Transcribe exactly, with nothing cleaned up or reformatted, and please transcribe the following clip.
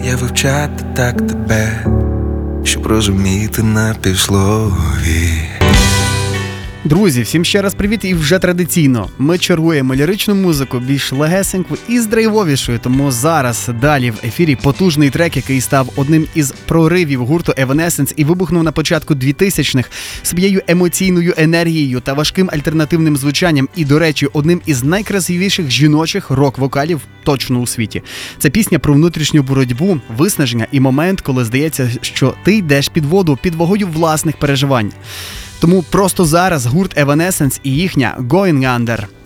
я вивчати так тебе, щоб розуміти на півслові. Друзі, всім ще раз привіт, і вже традиційно ми чергуємо ліричну музику більш легесеньку і здрайвовішою, тому зараз далі в ефірі потужний трек, який став одним із проривів гурту Evanescence і вибухнув на початку двохтисячних своєю емоційною енергією та важким альтернативним звучанням і, до речі, одним із найкрасивіших жіночих рок-вокалів точно у світі. Це пісня про внутрішню боротьбу, виснаження і момент, коли здається, що ти йдеш під воду, під вагою власних переживань. Тому просто зараз гурт Evanescence і їхня Going Under.